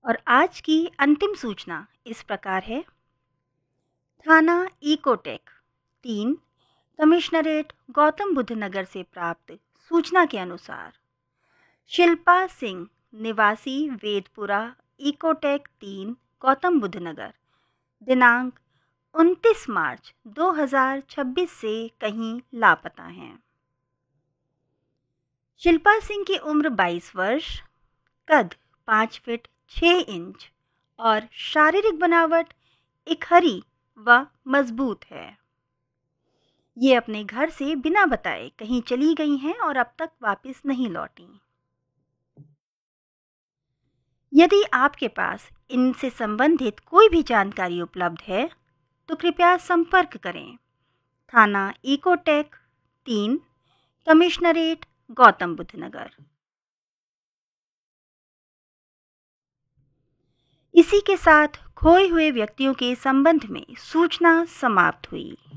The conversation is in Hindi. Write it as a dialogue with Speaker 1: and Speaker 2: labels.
Speaker 1: और आज की अंतिम सूचना इस प्रकार है। थाना इकोटेक 3 कमिश्नरेट गौतम बुद्ध नगर से प्राप्त सूचना के अनुसार शिल्पा सिंह निवासी वेदपुरा इकोटेक 3 गौतम बुद्ध नगर दिनांक 29 मार्च 2026 से कहीं लापता हैं। शिल्पा सिंह की उम्र 22 वर्ष, कद 5 फीट 6 इंच और शारीरिक बनावट इकहरी व मजबूत है। ये अपने घर से बिना बताए कहीं चली गई हैं और अब तक वापस नहीं लौटी। यदि आपके पास इनसे संबंधित कोई भी जानकारी उपलब्ध है तो कृपया संपर्क करें। थाना इकोटेक 3 कमिश्नरेट गौतम बुद्ध नगर। इसी के साथ खोए हुए व्यक्तियों के संबंध में सूचना समाप्त हुई।